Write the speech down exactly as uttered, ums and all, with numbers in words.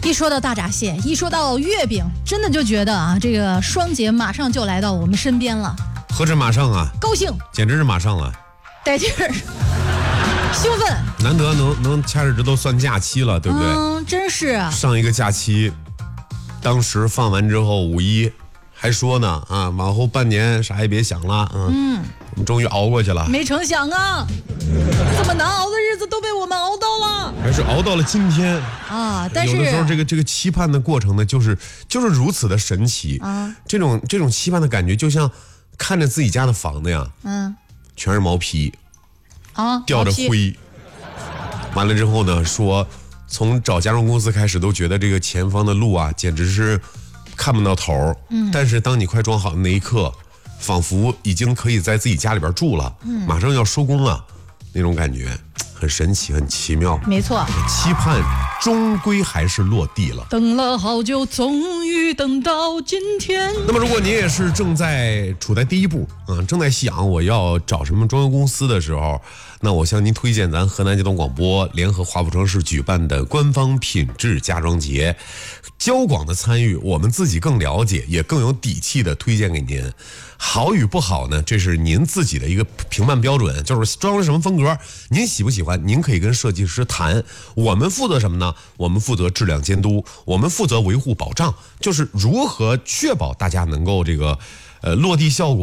一说到大闸蟹，一说到月饼，真的就觉得啊，这个双节马上就来到我们身边了。 何止马上啊， 高兴， 简直是马上了， 带劲儿，兴奋， 难得能能掐指都算假期了，对不对？ 嗯，真是啊。 上一个假期，当时放完之后，五一还说呢啊，往后半年啥也别想了，嗯，嗯我们终于熬过去了。 没成想啊，这么难熬的日子都被我们熬到了， 还是熬到了今天啊！但是有的时候这个这个期盼的过程呢，就是就是如此的神奇啊！这种这种期盼的感觉，就像看着自己家的房子呀，嗯，全是毛坯啊，吊着灰。完了之后呢，说从找家装公司开始，都觉得这个前方的路啊，简直是看不到头。嗯，但是当你快装好的那一刻，仿佛已经可以在自己家里边住了，嗯，马上要收工了，那种感觉很神奇，很奇妙。 没错， 期盼终归还是落地了。 等了好久，终于等到今天。 那么，如果你也是正在处在第一步，嗯，正在想我要找什么装修公司的时候，那我向您推荐咱河南交通广播联合华普城市举办的官方品质家装节。交广的参与，我们自己更了解，也更有底气的推荐给您。好与不好呢，这是您自己的一个评判标准，就是装什么风格，您喜不喜欢，您可以跟设计师谈。我们负责什么呢？我们负责质量监督，我们负责维护保障，就是如何确保大家能够这个呃落地效果。